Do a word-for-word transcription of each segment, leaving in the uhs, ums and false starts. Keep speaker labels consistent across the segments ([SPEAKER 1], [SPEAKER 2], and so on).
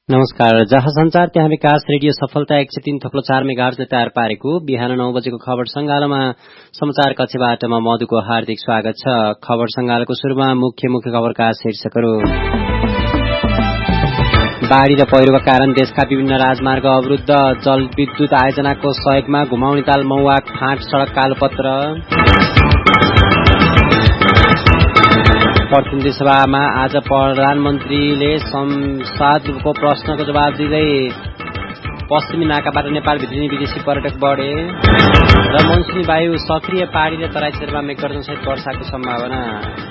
[SPEAKER 1] नमस्कार। जहाँ संचार त्यहाँ विकास रेडियो सफलता एक सय तीन थप्लो चार मेगाहर्जले तयार पारेको बिहान नौ बजेको खबर संगालोमा समाचार कक्षबाट म मधुको हार्दिक स्वागत छ। खबर संगालोको सुरुमा मुख्य मुख्य खबरका शीर्षकहरू। बाढ़ी र पहिरोका कारण देशका विभिन्न राजमार्ग अवरुद्ध, जलविद्युत आयोजनाको सहयोगमा घुमाउने ताल मौवा फाँट सड़क कालोपत्र। प्रतिनिधि सभामा आज प्रधानमन्त्रीले संसदको प्रश्नको जवाब दिँदै पश्चिमी नाकाबाट नेपाल भित्रिने विदेशी पर्यटक बढे र मनसुनी वायु सक्रिय पहाडी र तराई क्षेत्रमा मेघगर्जनसहित वर्षाको सम्भावना।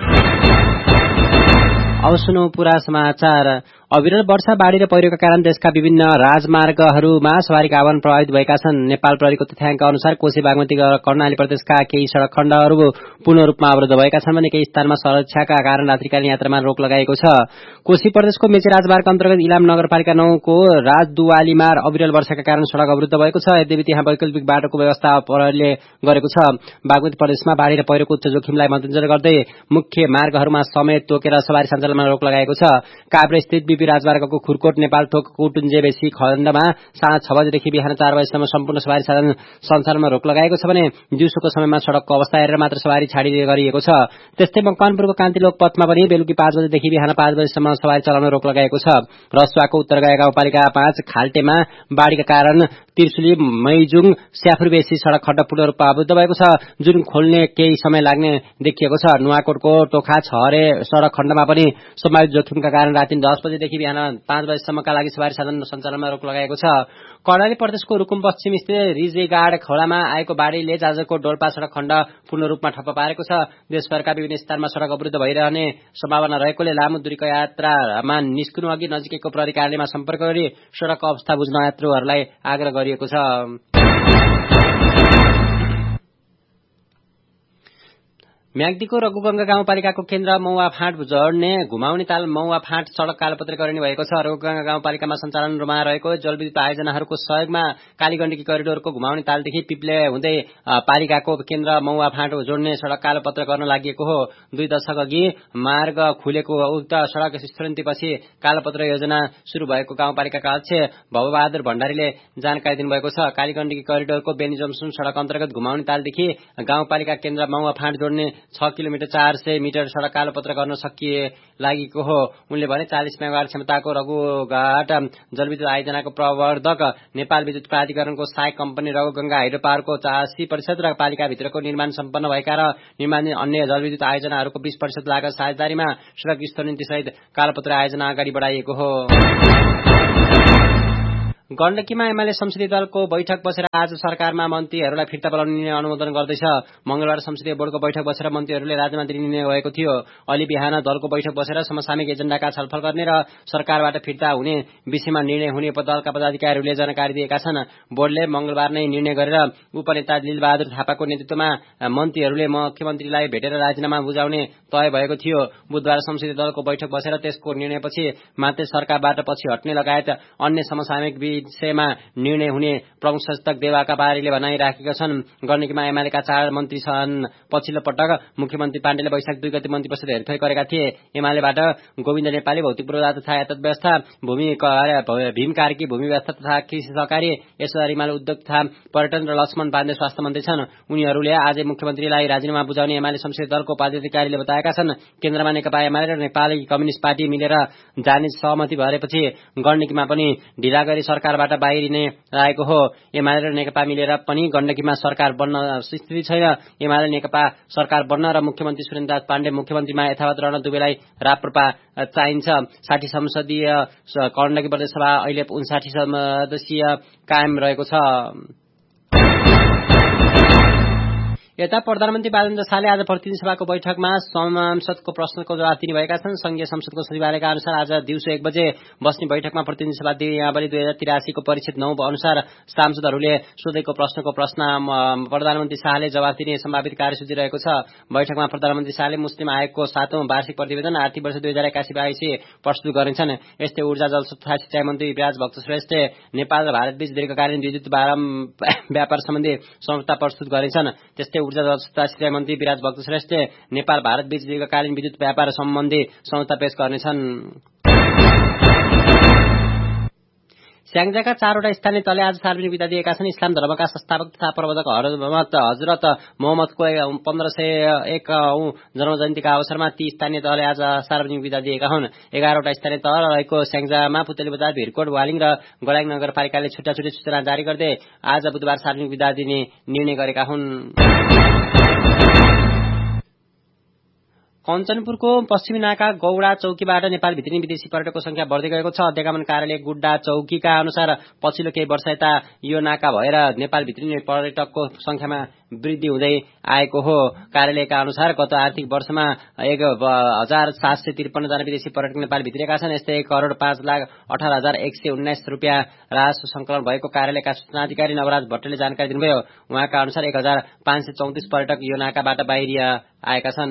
[SPEAKER 1] अब सुनौ पूरा समाचार। अविरल वर्षा, बाढ़ी र पहिरोका कारण देशका विभिन्न राजमार्गहरूमा सवारीका आवागमन प्रभावित भएका छन्। नेपाल प्रहरीको तथ्याङ्क अनुसार कोशी, बागमती र कर्णाली प्रदेशका केही सड़क खण्डहरू पूर्ण रूपमा अवरुद्ध भएका छन् भने केही स्थानमा सुरक्षाका कारण रात्रिकालीन यात्रामा रोक लगाएको छ। कोशी प्रदेशको मेची राजमार्ग अन्तर्गत इलाम नगरपालिका नौ को राजदुवालीमा अविरल वर्षाका कारण सड़क अवरुद्ध भएको छ। यद्यपि त्यहाँ वैकल्पिक बाटोको व्यवस्था प्रहरीले गरेको छ। बागमती प्रदेशमा बाढ़ी र पहिरोको उच्च जोखिमलाई मध्यनजर गर्दै मुख्य मार्गहरूमा समेत तोकेर सवारी सञ्चालनमा रोक लगाएको छ। काभ्रे स्थित बीपी राजमार्गको खुरकोट नेपाल थोक कुटुन्जेबेसी खण्डमा साँझ छ बजेदेखि बिहान चार बजेसम्म सम्पूर्ण सवारी साधन सञ्चालनमा रोक लगाएको छ भने दिउँसोको समयमा सड़कको अवस्था हेरेर मात्र सवारी छाडी गरिएको छ। त्यस्तै मकवानपुरको कान्तिलोक पथमा पनि बेलुकी पाँच बजेदेखि बिहान पाँच बजेसम्म सवारी चलाउन रोक लगाएको छ। रसुवाको उत्तरगाया गाउँपालिका पाँच खाल्टेमा बाढ़ीका कारण त्रिशुली मैजुङ स्याफुरबेसी सड़क खण्ड पूर्ण रूपमा अवरुद्ध भएको छ, जुन खोल्ने केही समय लाग्ने देखिएको छ। नुवाकोटको टोखा छहरे सड़क खण्डमा पनि सम्भावित जोखिमका कारण राति दस बजेदेखि बिहान पाँच बजेसम्मका लागि सवारी साधन सञ्चालनमा रोक लगाएको छ। कर्णाली प्रदेशको रुकुम पश्चिम स्थित रिजेगाड खोलामा आएको बाढ़ीले जाजरकोट डोल्पा सड़क खण्ड पूर्ण रूपमा ठप्प पारेको छ। देशभरका विभिन्न स्थानमा सड़क अवरुद्ध भइरहने सम्भावना रहेकोले लामो दूरीको यात्रामा निस्कनु अघि नजिकैको प्रहरी कार्यालयमा सम्पर्क गरी सड़कको अवस्था बुझ्न यात्रुहरूलाई आग्रह गरिएको छ। म्याग्दीको रघुगंगा गाउँपालिकाको केन्द्र मौवा फाँट जोड्ने घुमाउने ताल मौवा फाँट सड़क कालोपत्र गर्ने भएको छ। रघुगंगा गाउँपालिकामा सञ्चालनमा रहेको जलविद्युत आयोजनाहरूको सहयोगमा कालीगण्डकी करिडोरको घुमाउने तालदेखि पिप्ले हुँदै पालिकाको केन्द्र मौवा फाँट जोड्ने सड़क कालोपत्र गर्न लागि हो। दुई दशक अघि मार्ग खुलेको उक्त सड़क स्थिरन्तीपछि कालोपत्र योजना शुरू भएको गाउँपालिकाका अध्यक्ष भवबहादुर भण्डारीले जानकारी दिनुभएको छ। कालीगण्डकी करिडोरको बेनी जम्सुन सड़क अन्तर्गत घुमाउने तालदेखि गाउँपालिका केन्द्र मौवा फाँट जोड्ने छ किलोमिटर चार सय मिटर सड़क कालोपत्र गर्न सकिए लागेको हो। उनले भने चालिस मेगावाट क्षमताको रघुघाट जलविद्युत आयोजनाको प्रवर्धक नेपाल विद्युत प्राधिकरणको सहायक कम्पनी रघुगंगा हाइड्रो पावरको अस्सी प्रतिशत र पालिकाभित्रको निर्माण सम्पन्न भएका र निर्माण अन्य जलविद्युत आयोजनाहरूको बीस प्रतिशत लागत साझेदारीमा सड़क स्तरोन्नति सहित कालोपत्र आयोजना अगाडि बढाइएको हो। गण्डकीमा एमाले संसदीय दलको बैठक बसेर आज सरकारमा मन्त्रीहरूलाई फिर्ता बोलाउने निर्णय अनुमोदन गर्दैछ। मंगलबार संसदीय बोर्डको बैठक बसेर मन्त्रीहरूले राजनीति निर्णय भएको थियो। अलि बिहान दलको बैठक बसेर समसामयिक एजेण्डाका छलफल गर्ने र सरकारबाट फिर्ता हुने विषयमा निर्णय हुने दलका पदाधिकारीहरूले जानकारी दिएका छन्। बोर्डले मंगलबार नै निर्णय गरेर उपनेता दिलबहादुर थापाको नेतृत्वमा मन्त्रीहरूले मुख्यमन्त्रीलाई भेटेर राजीनामा बुझाउने तय भएको थियो। बुधबार संसदीय दलको बैठक बसेर त्यसको निर्णयपछि मात्रै सरकारबाट पछि हट्ने लगायत अन्य समसामयिक विषयमा निर्णय हुने प्रमुख सचेतक देवाका बारीले भनाइराखेका छन्। गण्डकीमा एमालेका चार मन्त्री छन्। पछिल्लो पटक मुख्यमन्त्री पाण्डेले वैशाख दुई गते मन्त्री परिषद हेरफेर गरेका थिए। एमालेबाट गोविन्द नेपाली भौतिक पूर्वाधार तथा यातायात व्यवस्था, भूमि भीम कार्की भूमि व्यवस्था तथा कृषि सहकारी, यशोधर रिमाल उद्योग तथा पर्यटन र लक्ष्मण पाण्डे स्वास्थ्य मन्त्री छन्। उनीहरूले आज मुख्यमन्त्रीलाई राजीनामा बुझाउने एमाले संसदीय दलको पदाधिकारीले बताएका छन्। केन्द्रमा नेकपा एमाले र नेपाली कम्युनिस्ट पार्टी मिलेर जाने सहमति भएपछि गण्डकीमा पनि ढिला गरी सरकारबाट बाहिरिने लागेको हो। एमाले र नेकपा मिलेर पनि गण्डकीमा सरकार बन्न स्थिति छैन। एमाले नेकपा सरकार बन्न र मुख्यमन्त्री सुरेन्द्रनाथ पाण्डे मुख्यमन्त्रीमा यथावत रहन दुवैलाई राप्रपा चाहिन्छ। साठी संसदीय गण्डकी प्रदेश सभा अहिले उन्साठी सदस्यीय कायम रहेको छ। यता प्रधानमन्त्री बालेन्द्र शाहले आज प्रतिनिधि सभाको बैठकमा संसदको प्रश्नको जवाब दिनुभएका छन्। संघीय संसदको सचिवालयका अनुसार आज दिउँसो एक बजे बस्ने बैठकमा प्रतिनिधि सभा नियमावली दुई हजार तिरासीको परिच्छेद नौ अनुसार सांसदहरूले सोधेको प्रश्नको प्रश्न प्रधानमन्त्री शाहले जवाब दिने सम्भावित कार्यसूची रहेको छ। बैठकमा प्रधानमन्त्री शाहले मुस्लिम आयोगको सातौं वार्षिक प्रतिवेदन आर्थिक वर्ष दुई हजार एकासी बाइसी प्रस्तुत गरिन्छन्। यस्तै ऊर्जा जल तथा सिंचाई मन्त्री विराज भक्त श्रेष्ठ नेपाल र भारतबीच दीर्घकालीन विद्युत व्यापार सम्बन्धी सम्झौता प्रस्तुत गरिन्छन्। त्यस्तै ऊर्जा जल तथा सिंचाई मन्त्री विराज भक्त श्रेष्ठ नेपाल भारत बीच दीर्घकालीन विद्युत व्यापार सम्बन्धी सम्झौता पेश गर्नेछन्। स्याङ्जाका चारवटा स्थानीय तहले आज सार्वजनिक विदा दिएका छन्। इस्लाम धर्मका संस्थापक तथा प्रवर्तक हजरत हजरत मोहम्मदको पन्ध्र सय एक जन्म जयन्तीका अवसरमा ती स्थानीय तहले आज सार्वजनिक विदा दिएका हुन्। एघारवटा स्थानीय तह रहेको स्याङ्जामा पुतली बजार, भिरकोट, वालिङ र गलाङ नगरपालिकाले छुट्टा छुट्टी सूचना जारी गर्दै आज बुधबार सार्वजनिक विदा दिने निर्णय गरेका हुन्। कञ्चनपुरको पश्चिमी नाका गौडा चौकीबाट नेपाल भित्रिने विदेशी पर्यटकको संख्या बढ्दै गएको छ। अध्यागमन कार्यालय गुड्डा चौकीका अनुसार पछिल्लो केही वर्ष यता यो नाका भएर नेपाल भित्रिने पर्यटकको संख्यामा वृद्धि हुँदै आएको हो। कार्यालयका अनुसार गत आर्थिक वर्षमा एक हजार सात सय त्रिपन्न जना विदेशी पर्यटक नेपाल भित्रिएका छन्। यस्तै एक करोड़ पाँच लाख अठार हजार एक सय उन्नाइस रूपियाँ राजस्व संकलन भएको कार्यालयका सूचना अधिकारी नवराज भट्टले जानकारी दिनुभयो। उहाँका अनुसार एक हजार पाँच सय चौतिस पर्यटक यो नाकाबाट बाहिर आएका छन्।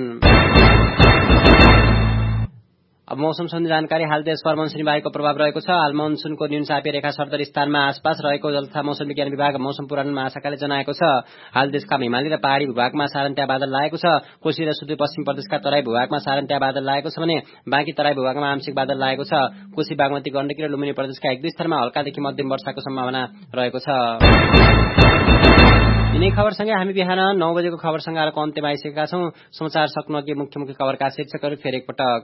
[SPEAKER 1] अब मौसम सम्बन्धी जानकारी। हाल देशभर मनसुनी वायुको प्रभाव रहेको छ। हाल मनसुनको न्यून चापी रेखा सरदर स्थानमा आसपास रहेको तथा मौसम विज्ञान विभाग मौसम पूर्वानुमान महाशाखाले जनाएको छ। हाल देशका हिमाली र पहाड़ी भूभागमा सारन्त्या बादल लागेको छ। कोशी र सुदूरपश्चिम प्रदेशका तराई भूभागमा सारन्त्या बादल लागेको छ भने बाँकी तराई भूभागमा आंशिक बादल लागेको छ। कोशी, बागमती, गण्डकी र लुम्बिनी प्रदेशका एक दुई स्थानमा हल्कादेखि मध्यम वर्षाको सम्भावना रहेको छ। यिनै खबरसँगै हामी बिहान नौ बजेको खबर संगारको अन्त्यमा आइसकेका छौं। समाचार सक्नु अघि मुख्य मुख्य खबरका शीर्षकहरू फेरि एकपटक।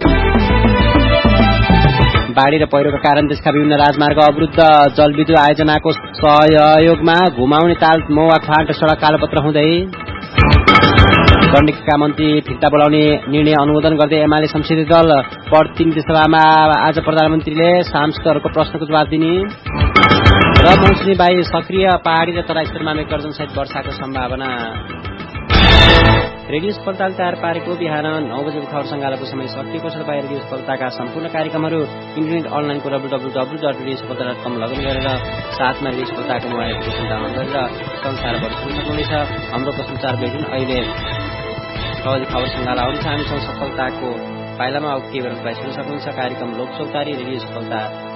[SPEAKER 1] बाढ़ी र पहिरोका कारण देशका विभिन्न राजमार्ग अवरुद्ध। जलविद्युत आयोजनाको सहयोगमा घुमाउने ताल मौवा फाँट सड़क कालोपत्र हुँदै। गण्डकीका मन्त्री फिर्ता बोलाउने निर्णय अनुमोदन गर्दै एमाले संसदीय दल। प्रतिनिधि सभामा आज प्रधानमन्त्रीले सांसदहरूको प्रश्नको जवाब दिने र मौसमी वायु सक्रिय। पहाड़ी र तराई क्षेत्रमा मेघगर्जन सहित वर्षाको सम्भावना। रेडियो सफलताले तयार पारेको बिहान नौ बजेको खबर संगालको समय सकिएको छ। तपाईँ रेडियो सफलताका सम्पूर्ण कार्यक्रमहरू इन्टरनेट अनलाइनको W W W dot radio सफलता डट कम लगइन गरेर साथमा रेडियो सफलताको मोबाइल एप्लिकेसन डाउनलोड गरेर संसारभर सुन्न सक्नुहुनेछ। हाम्रो प्रसंचार बुलेटिन अहिले खबर संगाला हुन्छ। हामीसँग सफलताको पाइलामा अब के गरेर सुन्न सक्नुहुन्छ। कार्यक्रम लोक चौतारी रेडियो सफलता